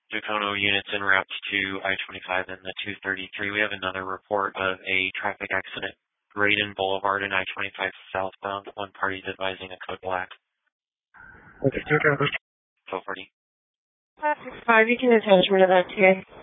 Jacono units en route to I-25 and the 233. We have another report of a traffic accident. Graydon Boulevard and I-25 southbound. One party's advising a code black. Okay, check out. 1240. 5, you can attach me to that, TA.